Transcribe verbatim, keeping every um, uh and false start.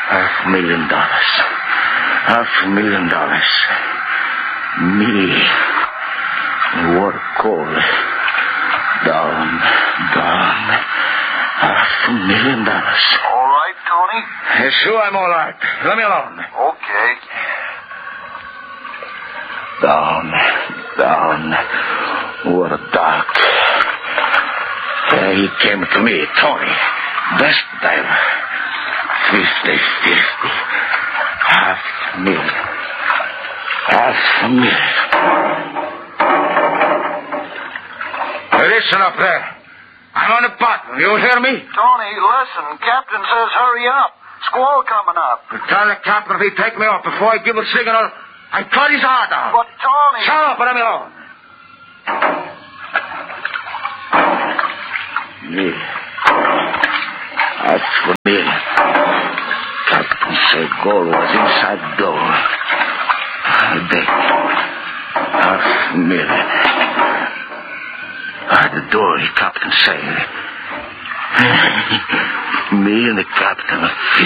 Half a million dollars. Half a million dollars. Me. Work coal. Down, down. Half a million dollars. All right, Tony? Yes, sure, I'm all right. Let me alone. Okay. Down, down. What a dark. Uh, he came to me, Tony. Best diver. Fifty, fifty. Half a million. Half a million. Listen up there. I'm on the bottom. You hear me? Tony, listen. Captain says hurry up. Squall coming up. Tell the captain if he take me off before I give a signal, I cut his heart out. But, Tony... Shut up and let me alone. Me. Half a million. Captain said gold was inside the door. I bet. Half a million. At the door, the captain said. Me and the captain are